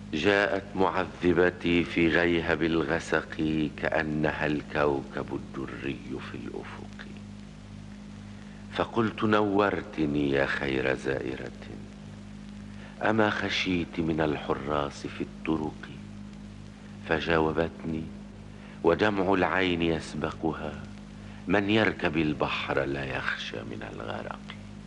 جاءت معذبتي في غيهب الغسق كأنها الكوكب الدري في الأفق، فقلت نورتني يا خير زائرة، أما خشيت من الحراس في الطرق؟ فجاوبتني ودمع العين يسبقها: من يركب البحر لا يخشى من الغرق.